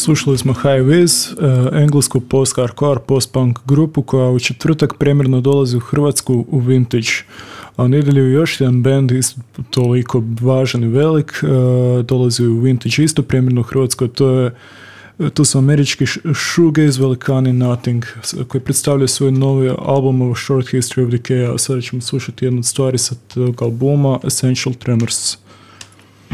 Slušali smo High Viz, englesku post-hardcore, post-punk grupu koja u četvrtak premjerno dolazi u Hrvatsku u Vintage. A u nedjelju još jedan band isto toliko važan i velik dolazi u Vintage isto premjerno u Hrvatsku. To su američki shoegaze velikani Nothing koji predstavljaju svoj novi album of Short History of Decay. A sada ćemo slušati jednu od stvari sa tog albuma, Essential Tremors.